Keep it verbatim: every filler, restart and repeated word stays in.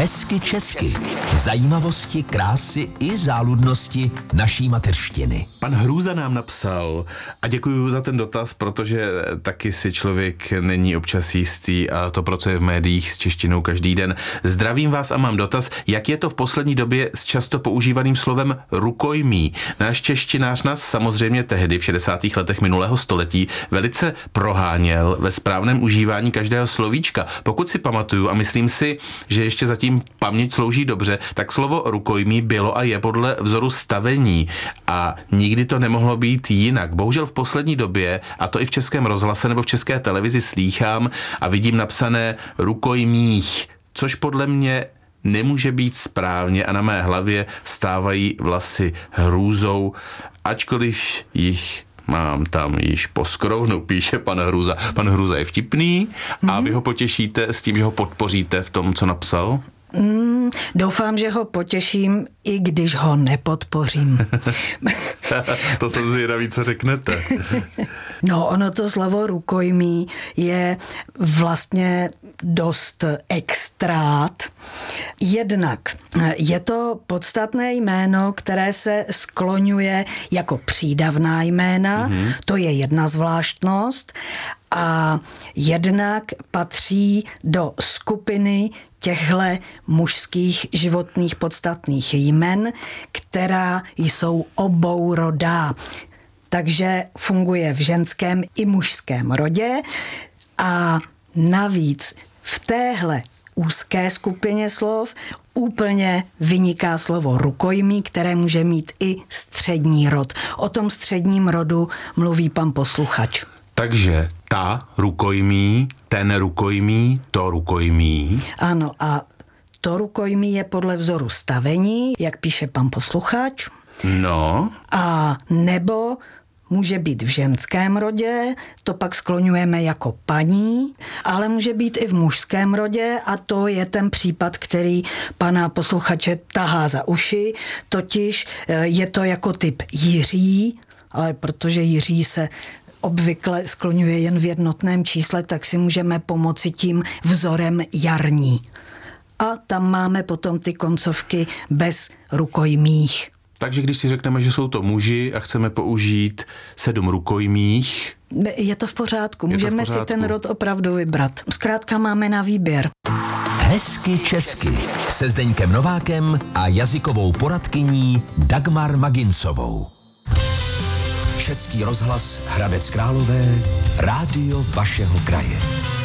Hezky česky. Zajímavosti, krásy i záludnosti naší mateřštiny. Pan Hrůza nám napsal a děkuji za ten dotaz, protože taky si člověk není občas jistý a to pracuje v médiích s češtinou každý den. Zdravím vás a mám dotaz, jak je to v poslední době s často používaným slovem rukojmí. Náš češtinář nás samozřejmě tehdy v šedesátých letech minulého století velice proháněl ve správném užívání každého slovíčka. Pokud si pamatuju a myslím si, že ještě zatím paměť slouží dobře, tak slovo rukojmí bylo a je podle vzoru stavení a nikdy to nemohlo být jinak. Bohužel v poslední době, a to i v Českém rozhlase nebo v České televizi slýchám a vidím napsané rukojmích, což podle mě nemůže být správně a na mé hlavě vstávají vlasy hrůzou, ačkoliv jich mám tam již po skrovnu, píše pan Hrůza. Pan Hrůza je vtipný a vy ho potěšíte s tím, že ho podpoříte v tom, co napsal? Mm, doufám, že ho potěším, i když ho nepodpořím. To jsem zvědavý, co řeknete. No, ono to slovo rukojmí je vlastně dost extrát. Jednak je to podstatné jméno, které se skloňuje jako přídavná jména, mm-hmm. to je jedna zvláštnost, a jednak patří do skupiny těchto mužských životních podstatných jmen, která jsou obourodá. Takže funguje v ženském i mužském rodě a navíc v téhle úzké skupině slov úplně vyniká slovo rukojmí, které může mít i střední rod. O tom středním rodu mluví pan posluchač. Takže ta rukojmí, ten rukojmí, to rukojmí. Ano, a to rukojmí je podle vzoru stavení, jak píše pan posluchač. No. A nebo může být v ženském rodě, to pak skloňujeme jako paní, ale může být i v mužském rodě a to je ten případ, který pana posluchače tahá za uši, totiž je to jako typ Jiří, ale protože Jiří se obvykle skloňuje jen v jednotném čísle, tak si můžeme pomoci tím vzorem jarní. A tam máme potom ty koncovky bez rukojmích. Takže když si řekneme, že jsou to muži a chceme použít sedm rukojmích... Je to v pořádku, můžeme v pořádku. si ten rod opravdu vybrat. Zkrátka máme na výběr. Hezky česky se Zdeňkem Novákem a jazykovou poradkyní Dagmar Maginsovou. Český rozhlas Hradec Králové, rádio vašeho kraje.